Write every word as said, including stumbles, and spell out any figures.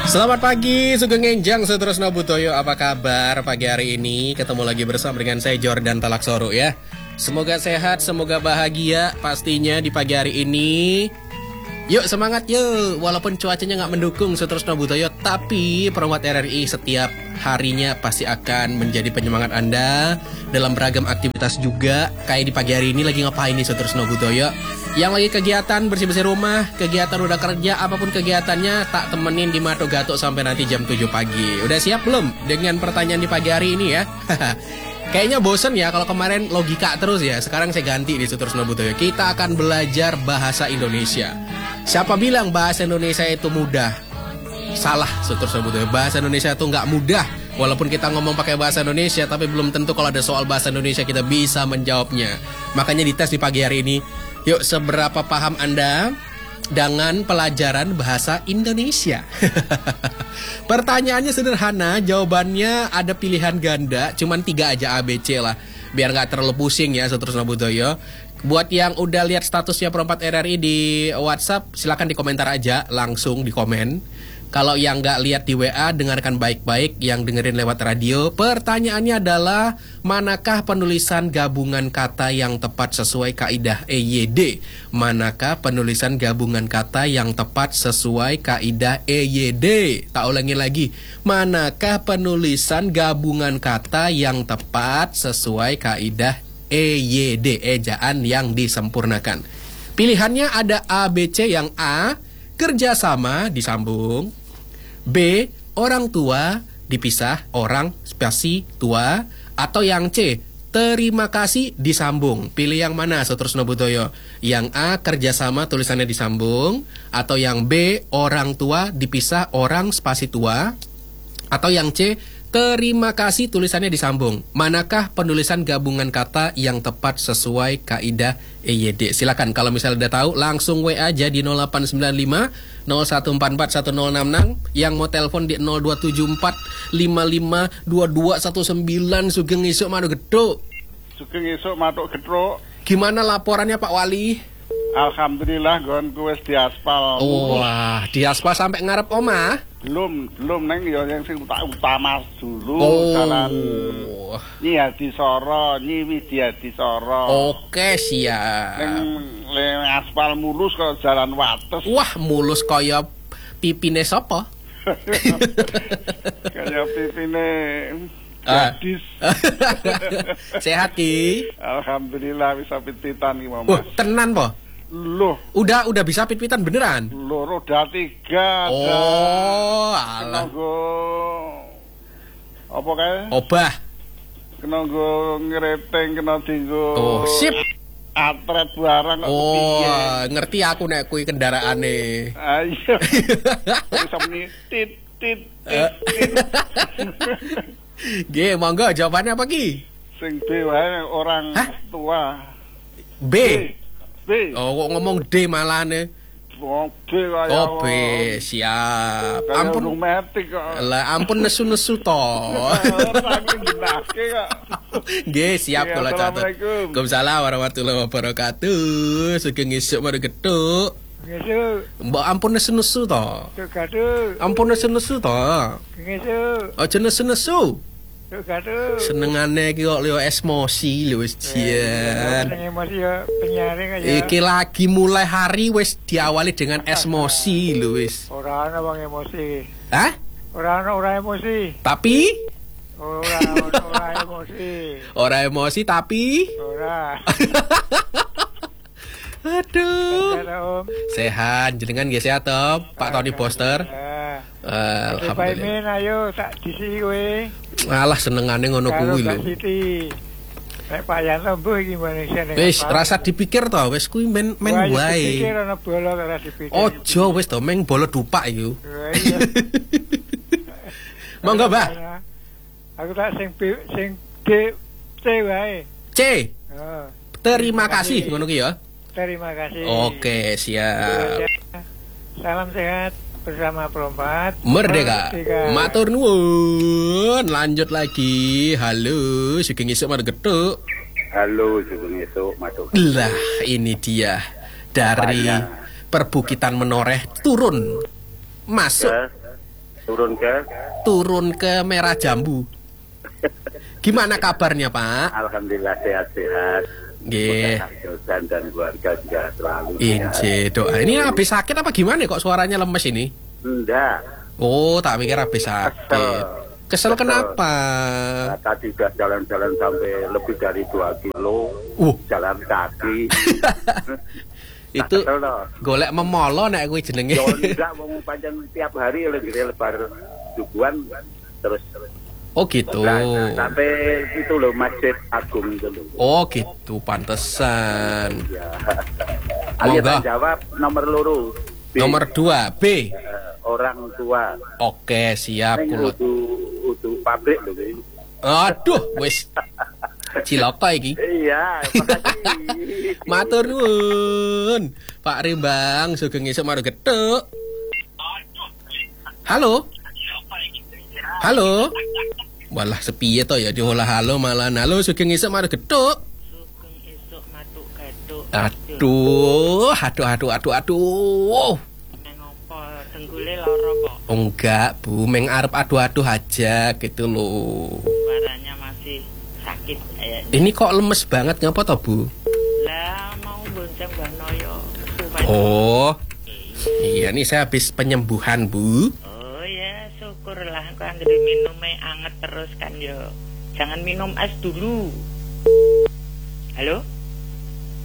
Selamat pagi, Sugeng Enjang, Sutrisno Butoyo. Apa kabar pagi hari ini? Ketemu lagi bersama dengan saya Jordan Talaksoro ya. Semoga sehat, semoga bahagia pastinya di pagi hari ini. Yuk semangat yuk, walaupun cuacanya nggak mendukung Sutrisno Butoyo, tapi Perempuan R R I setiap harinya pasti akan menjadi penyemangat Anda dalam beragam aktivitas juga. Kayak di pagi hari ini lagi ngapain nih Sutrisno Butoyo? Yang lagi kegiatan bersih-bersih rumah, kegiatan udah kerja, apapun kegiatannya, tak temenin di Mato Gato sampai nanti jam tujuh pagi. Udah siap belum dengan pertanyaan di pagi hari ini ya? Kayaknya bosen ya kalau kemarin logika terus ya. Sekarang saya ganti di Sutrisno Butoyo. Kita akan belajar bahasa Indonesia. Siapa bilang bahasa Indonesia itu mudah? Salah, Sutrisno Butoyo. Bahasa Indonesia itu nggak mudah. Walaupun kita ngomong pakai bahasa Indonesia, tapi belum tentu kalau ada soal bahasa Indonesia kita bisa menjawabnya. Makanya dites di pagi hari ini. Yuk, seberapa paham Anda dengan pelajaran bahasa Indonesia? Pertanyaannya sederhana, jawabannya ada pilihan ganda, cuman tiga aja A B C lah, biar nggak terlalu pusing ya Sutrisno Butoyo. Buat yang udah lihat statusnya Perempat R R I di WhatsApp, silakan di komentar aja, langsung di komen. Kalau yang nggak lihat di W A, dengarkan baik-baik. Yang dengerin lewat radio, pertanyaannya adalah manakah penulisan gabungan kata yang tepat sesuai kaidah E Y D? Manakah penulisan gabungan kata yang tepat sesuai kaidah E Y D? Tak ulangi lagi. Manakah penulisan gabungan kata yang tepat sesuai kaidah E Y D? Ejaan yang disempurnakan. Pilihannya ada A, B, C. Yang A, kerjasama disambung. B, orang tua dipisah, orang spasi tua. Atau yang C, terima kasih disambung. Pilih yang mana Sutrisno Butoyo? Yang A, kerjasama tulisannya disambung. Atau yang B, orang tua dipisah, orang spasi tua. Atau yang C, terima kasih tulisannya disambung. Manakah penulisan gabungan kata yang tepat sesuai kaidah E Y D? Silakan kalau misalnya udah tahu langsung W A aja di nol delapan sembilan lima nol satu empat empat satu nol enam enam. Yang mau telepon di nol dua tujuh empat lima lima dua dua satu sembilan. Sugeng isuk Mato Gedhuk. Sugeng isuk Mato Gedhuk. Gimana laporannya Pak Wali? Alhamdulillah gonku wis diaspal. Oh, wah, diaspal sampai ngarep omah? Belum, belum neng ya yang sing utama dulu. Oh. Jalan Nyi Hadisoro, Nyi Widyadisoro. Oke, siap. Neng le aspal mulus kok jalan wates. Wah, mulus kaya pipine sapa? Kaya pipine gadis. Sehat Ki? Alhamdulillah bisa pit-pitan ki Mas. Oh, tenan po? Loh, udah udah bisa pit-pitan beneran? Loh, roda tiga. Oh, alah. Kenanggo apa kae? Obah. Kenanggo ngereteng, kena dinggo. Oh, sip. Atret barang kok oh, piye. Ngerti aku nek kuwi kendaraane. Ayo. Bisa muni tit tit tit. Ge, monggo jawabannya apa Ki? Sing B wae orang Hah? tua. B. B. Oh, kok ngomong D malane. Oh, B kaya. Oh, B, siap. Ampun metik kok. Lah, ampun nesu-nesu to. Ora ngendake kok. Nggih, siap kula catet. Assalamualaikum. Waalaikumsalam warahmatullahi wabarakatuh. Sugeng isuk Mato Gedhuk. Ngesuk. Mbok ampun nesu-nesu to. Gaduk. Ampun nesu-nesu to. Ngesuk. Aja nesu-nesu. Gaduk. Senengane iki kok lho emosi lho wis jian. Seneng emosi ya penyaring aja. Iki lagi mulai hari wis diawali dengan emosi lho wis. Ora ana wong emosi. Hah? Ora ana ora emosi. Tapi Ora ora emosi. ora emosi tapi Ora. aduh. Sehat, jenengan nggih sehat to, Pak Tony Poster? Alhamdulillah. Ayo tak disi kowe. Alah senengane ngono kuwi lho. Nek Pak Yanto mbuh iki Indonesia nek. Wis rasa dipikir to, wis kuwi men men wae. Dipikir ana bola ora dipikir. Ojo wis to meng bola dupak iku. Monggo, Mbah. Aku tak sing B, sing D, C wae. C. Oh. Terima kasih ngono ki ya. Terima kasih. Oke, siap. Salam sehat bersama Perempat Merdeka. Matur nuwun. Lanjut lagi. Halo, Sugeng isuk Mato Gedhuk. Halo, Sugeng isuk Mato Gedhuk. Lah, ini dia dari Banyak. perbukitan Menoreh turun masuk Ya. turun ke turun ke Merah Jambu. Gimana kabarnya, Pak? Alhamdulillah sehat-sehat. Nggih. Dan dan keluarga juga selalu Inje, doa. Ini habis sakit apa gimana kok suaranya lemes ini? Enggak. Oh, tak pikir habis sakit. Kesel. Kesel Kesel. kenapa? Nah, tadi udah jalan-jalan sampai lebih dari dua kilo. Uh. Jalan kaki. Itu Kesel loh. golek memolo nek kuwi jenenge. Ya enggak mau panjang tiap hari lebih lebar dukuan terus. Oh gitu. Nah, nah, sampai itu loh Masjid Agung itu loh. Oh gitu, pantesan. Ya. Monggo. Alias jawab nomor loro. B. Nomor dua B. Eh, orang tua. Oke, siap Neng kula. udu udu pabrik loh. Bi. Aduh, wis cilaka iki. Iya, makasih. Matur nuwun. Pak Rimbang sugeng esuk maro gethuk. Halo. Halo. Walah sepiye to ya diolah halo malah halo sugeng esuk maro gethuk. Sugeng esuk matuk gathuk. Aduh, aduh aduh aduh aduh. Neng opo denggule lara kok. Enggak, Bu, meng arep aduh-aduh aja gitu loh. Suaranya masih sakit kayak. Ini kok lemes banget ngapa to, Bu? Lah mau bonceng Mbah Noyo. Oh. Iya nih saya habis penyembuhan, Bu. Oh ya, syukurlah kok anggere minumnya anget terus kan yo. Jangan minum es dulu. Halo?